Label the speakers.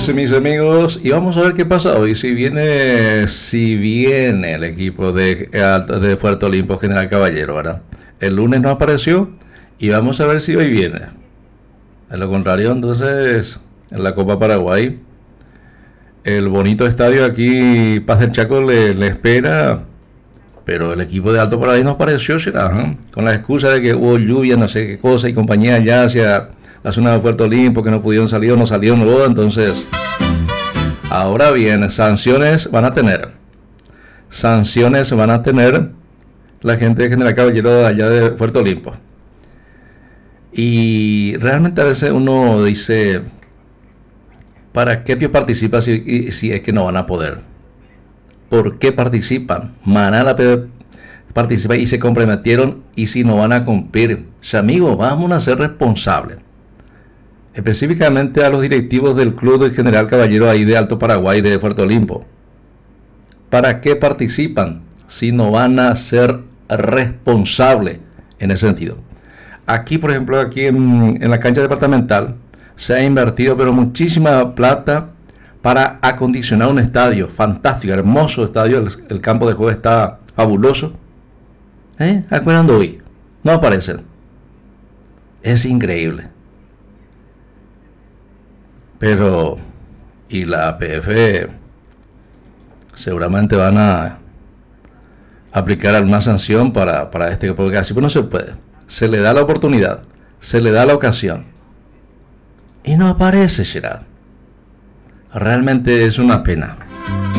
Speaker 1: tardes, mis amigos, y vamos a ver qué pasa hoy. Si viene el equipo de Fuerte Olimpo General Caballero, ¿verdad? El lunes no apareció y vamos a ver si hoy viene. De lo contrario, entonces, en la Copa Paraguay, el bonito estadio aquí, Paz del Chaco, le espera, pero el equipo de Alto Paraíso no apareció, será, con la excusa de que hubo lluvia, no sé qué cosa, y compañía ya hacia la zona de Fuerte Olimpo, que no pudieron salir o no salieron luego. Entonces, ahora bien, sanciones van a tener la gente de General Caballero de allá de Fuerte Olimpo. Y realmente a veces uno dice, ¿para qué participa si es que no van a poder? ¿Por qué participan? Manala participa y se comprometieron, y si no van a cumplir, amigos, vamos a ser responsables. Específicamente a los directivos del Club de General Caballero ahí de Alto Paraguay, de Fuerte Olimpo. ¿Para qué participan si no van a ser responsables en ese sentido? Aquí, por ejemplo, aquí en la cancha departamental se ha invertido pero muchísima plata para acondicionar un estadio fantástico, hermoso estadio. El campo de juego está fabuloso. ¿Acuerdan hoy? No aparecen. Es increíble. Pero, y la APF seguramente van a aplicar alguna sanción para este, porque así pues no se puede. Se le da la oportunidad, se le da la ocasión, y no aparece, Gerard. Realmente es una pena.